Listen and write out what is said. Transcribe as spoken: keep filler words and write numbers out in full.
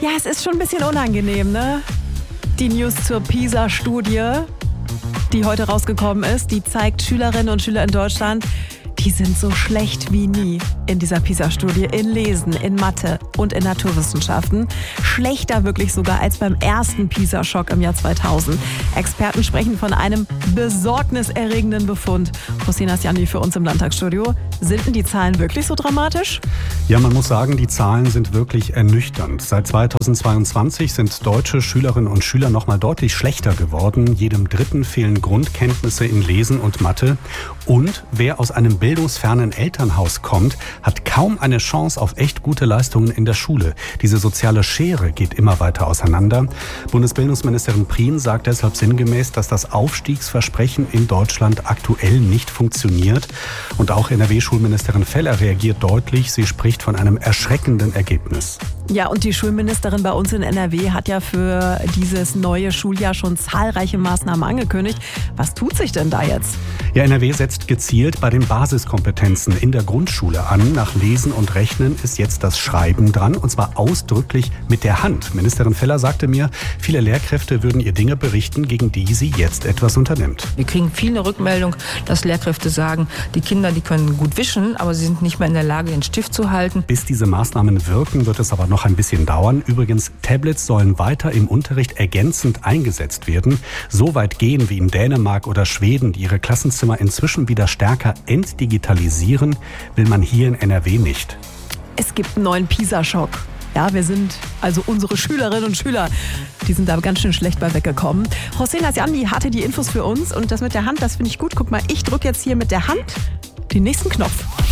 Ja, es ist schon ein bisschen unangenehm, ne? Die News zur PISA-Studie, die heute rausgekommen ist, die zeigt, Schülerinnen und Schüler in Deutschland, die sind so schlecht wie nie in dieser PISA-Studie, in Lesen, in Mathe und in Naturwissenschaften. Schlechter wirklich sogar als beim ersten PISA-Schock im Jahr zweitausend. Experten sprechen von einem besorgniserregenden Befund. Hossein Asjani für uns im Landtagsstudio. Sind denn die Zahlen wirklich so dramatisch? Ja, man muss sagen, die Zahlen sind wirklich ernüchternd. Seit zweitausendzweiundzwanzig sind deutsche Schülerinnen und Schüler noch mal deutlich schlechter geworden. Jedem Dritten fehlen Grundkenntnisse in Lesen und Mathe. Und wer aus einem bildungsfernen Elternhaus kommt, hat kaum eine Chance auf echt gute Leistungen in der Schule. Diese soziale Schere geht immer weiter auseinander. Bundesbildungsministerin Prien sagt deshalb sinngemäß, dass das Aufstiegsversprechen in Deutschland aktuell nicht funktioniert. Und auch N R W-Schulministerin Feller reagiert deutlich. Sie spricht von einem erschreckenden Ergebnis. Ja, und die Schulministerin bei uns in N R W hat ja für dieses neue Schuljahr schon zahlreiche Maßnahmen angekündigt. Was tut sich denn da jetzt? Ja, N R W setzt gezielt bei den Basiskompetenzen in der Grundschule an. Nach Lesen und Rechnen ist jetzt das Schreiben dran, und zwar ausdrücklich mit der Hand. Ministerin Feller sagte mir, viele Lehrkräfte würden ihr Dinge berichten, gegen die sie jetzt etwas unternimmt. Wir kriegen viele Rückmeldung, dass Lehrkräfte sagen, die Kinder, die können gut wischen, aber sie sind nicht mehr in der Lage, den Stift zu halten. Bis diese Maßnahmen wirken, wird es aber noch ein bisschen dauern. Übrigens, Tablets sollen weiter im Unterricht ergänzend eingesetzt werden. So weit gehen wie in Dänemark oder Schweden, die ihre Klassenzimmer inzwischen wieder stärker entdigitalisieren, will man hier in N R W nicht. Es gibt einen neuen PISA-Schock. Ja, wir sind, also unsere Schülerinnen und Schüler, die sind da ganz schön schlecht bei weggekommen. Hossein Asjani hatte die Infos für uns, und das mit der Hand, das finde ich gut. Guck mal, ich drücke jetzt hier mit der Hand den nächsten Knopf.